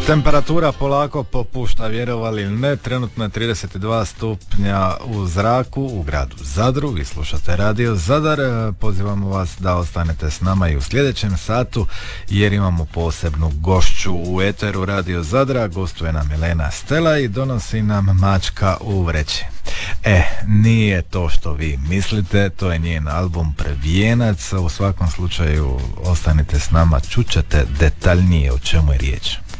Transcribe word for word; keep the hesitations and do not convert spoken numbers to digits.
Temperatura polako popušta, vjerovali ili ne, trenutno je trideset dva stupnja u zraku u gradu Zadru. Vi slušate Radio Zadar, pozivamo vas da ostanete s nama i u sljedećem satu jer imamo posebnu gošću u eteru Radio Zadra. Gostuje nam Milena Stela i donosi nam mačka u vreći. E, nije to što vi mislite, to je njen album Prvijenac. U svakom slučaju ostanite s nama, čućete detaljnije o čemu je riječ.